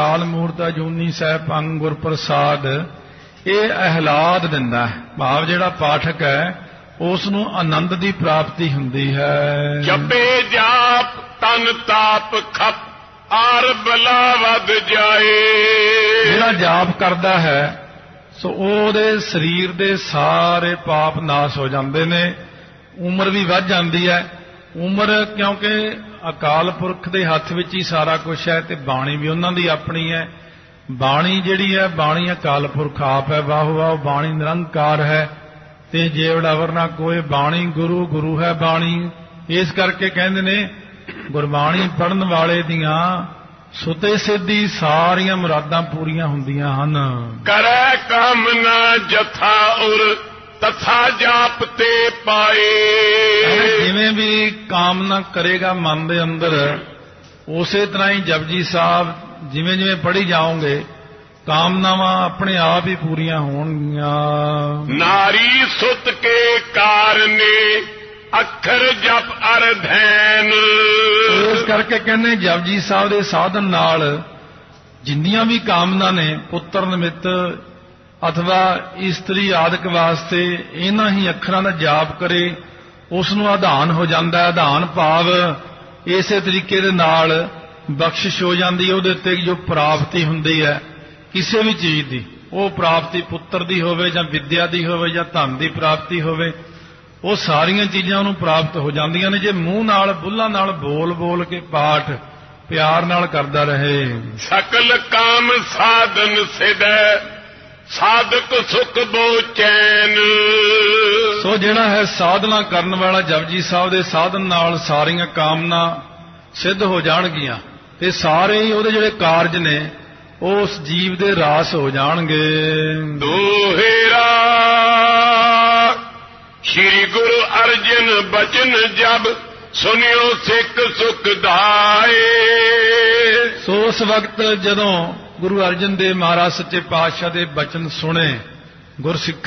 ਅਕਾਲ ਮੂਰਤ ਅਜੂਨੀ ਸਹਿਬੰ ਗੁਰ ਪ੍ਰਸਾਦ, ਇਹ ਅਹਿਲਾਦ ਦਿੰਦਾ ਹੈ। ਭਾਵ ਜਿਹੜਾ ਪਾਠਕ ਹੈ ਉਸ ਨੂੰ ਆਨੰਦ ਦੀ ਪ੍ਰਾਪਤੀ ਹੁੰਦੀ ਹੈ। ਜਪੇ ਜਾਪ ਤਨ ਤਾਪ ਖਪ ਆਰ ਬਲਾ ਵੱਧ ਜਾਏ। ਜਿਹੜਾ ਜਾਪ ਕਰਦਾ ਹੈ ਸੋ ਉਹਦੇ ਸਰੀਰ ਦੇ ਸਾਰੇ ਪਾਪ ਨਾਸ਼ ਹੋ ਜਾਂਦੇ ਨੇ, ਉਮਰ ਵੀ ਵੱਧ ਜਾਂਦੀ ਹੈ। ਉਮਰ ਕਿਉਂਕਿ ਅਕਾਲ ਪੁਰਖ ਦੇ ਹੱਥ ਵਿੱਚ ਹੀ ਸਾਰਾ ਕੁਝ ਹੈ ਤੇ ਬਾਣੀ ਵੀ ਉਹਨਾਂ ਦੀ ਆਪਣੀ ਹੈ। ਬਾਣੀ ਜਿਹੜੀ ਹੈ, ਬਾਣੀ ਅਕਾਲ ਪੁਰਖ ਆਪ ਹੈ। ਵਾਹ ਵਾਹ, ਬਾਣੀ ਨਿਰੰਕਾਰ ਹੈ ਤੇ ਜੇਵੜ ਅਵਰ ਨਾ ਕੋਏ, ਬਾਣੀ ਗੁਰੂ, ਗੁਰੂ ਹੈ ਬਾਣੀ। ਇਸ ਕਰਕੇ ਕਹਿੰਦੇ ਨੇ ਗੁਰਬਾਣੀ ਪੜ੍ਹਨ ਵਾਲੇ ਦੀਆਂ ਸੁਤੇ ਸਿੱਧੀ ਸਾਰੀਆਂ ਮੁਰਾਦਾਂ ਪੂਰੀਆਂ ਹੁੰਦੀਆਂ ਹਨ। ਕਰੈ ਕਾਮਨਾ ਜਥਾ ਉਰ ਤਥਾ ਜਾਪ ਤੇ ਪਾਏ। ਜਿਵੇਂ ਵੀ ਕਾਮਨਾ ਕਰੇਗਾ ਮਨ ਦੇ ਅੰਦਰ, ਉਸੇ ਤਰ੍ਹਾਂ ਹੀ ਜਪਜੀ ਸਾਹਿਬ ਜਿਵੇਂ ਜਿਵੇਂ ਪੜ੍ਹੀ ਜਾਓਗੇ ਕਾਮਨਾਵਾਂ ਆਪਣੇ ਆਪ ਹੀ ਪੂਰੀਆਂ ਹੋਣਗੀਆਂ। ਨਾਰੀ ਸੁਤ ਕੇ ਕਾਰਨੇ ਅੱਖਰ ਜਪ ਅਰ ਧੈਨ। ਇਸ ਕਰਕੇ ਕਹਿੰਦੇ ਜਪਜੀ ਸਾਹਿਬ ਦੇ ਸਾਧਨ ਨਾਲ ਜਿੰਨੀਆਂ ਵੀ ਕਾਮਨਾ ਨੇ, ਪੁੱਤਰ ਨਿਮਿਤ ਅਥਵਾ ਇਸਤਰੀ ਆਦਿਕ ਵਾਸਤੇ, ਇਹਨਾਂ ਹੀ ਅੱਖਰਾਂ ਦਾ ਜਾਪ ਕਰੇ ਉਸ ਨੂੰ ਆਧਾਨ ਹੋ ਜਾਂਦਾ। ਆਧਾਨ ਭਾਵ ਇਸੇ ਤਰੀਕੇ ਦੇ ਨਾਲ ਬਖਸ਼ਿਸ਼ ਹੋ ਜਾਂਦੀ ਹੈ। ਉਹਦੇ ਉੱਤੇ ਜੋ ਪ੍ਰਾਪਤੀ ਹੁੰਦੀ ਹੈ ਕਿਸੇ ਵੀ ਚੀਜ਼ ਦੀ, ਉਹ ਪ੍ਰਾਪਤੀ ਪੁੱਤਰ ਦੀ ਹੋਵੇ ਜਾਂ ਵਿਦਿਆ ਦੀ ਹੋਵੇ ਜਾਂ ਧਨ ਦੀ ਪ੍ਰਾਪਤੀ ਹੋਵੇ, ਉਹ ਸਾਰੀਆਂ ਚੀਜ਼ਾਂ ਉਹਨੂੰ ਪ੍ਰਾਪਤ ਹੋ ਜਾਂਦੀਆਂ ਨੇ ਜੇ ਮੂੰਹ ਨਾਲ, ਬੁੱਲਾਂ ਨਾਲ ਬੋਲ ਬੋਲ ਕੇ ਪਾਠ ਪਿਆਰ ਨਾਲ ਕਰਦਾ ਰਹੇ। ਸਕਲ ਕਾਮ ਸਾਧਨ ਸਿਦੈ ਸਾਧਕ ਸੁਖ ਬੋ ਚੈਨ। ਸੋ ਜਿਹੜਾ ਹੈ ਸਾਧਨਾ ਕਰਨ ਵਾਲਾ ਜਪਜੀ ਸਾਹਿਬ ਦੇ ਸਾਧਨ ਨਾਲ ਸਾਰੀਆਂ ਕਾਮਨਾ ਸਿੱਧ ਹੋ ਜਾਣਗੀਆਂ ਤੇ ਸਾਰੇ ਹੀ ਉਹਦੇ ਜਿਹੜੇ ਕਾਰਜ ਨੇ ਉਸ ਜੀਵ ਦੇ ਰਾਸ ਹੋ ਜਾਣਗੇ। ਦੋਹੇਰਾ ਸ਼੍ਰੀ ਗੁਰੂ ਅਰਜਨ ਬਚਨ ਜਬ ਸੁਨਿਓ ਸਿੱਖ ਸੁਖ ਦਾਏ। ਸੋ ਉਸ ਵਕਤ ਜਦੋਂ ਗੁਰੂ ਅਰਜਨ ਦੇਵ ਮਹਾਰਾਜ ਸੱਚੇ ਪਾਤਸ਼ਾਹ ਦੇ ਬਚਨ ਸੁਣੇ ਗੁਰਸਿੱਖ